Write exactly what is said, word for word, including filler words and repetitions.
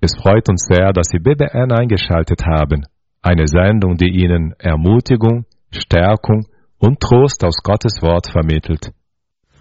Es freut uns sehr, dass Sie B B N eingeschaltet haben. Eine Sendung, die Ihnen Ermutigung, Stärkung und Trost aus Gottes Wort vermittelt.